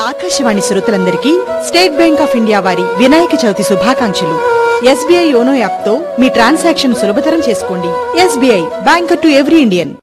ఆకాశవాణి శ్రోతలందరికీ state bank of India వారి వినాయక చవితి శుభాకాంక్షలు. SBI యోనో యాప్ తో మీ ట్రాన్సాక్షన్ సులభతరం చేసుకోండి. SBI bank to every Indian.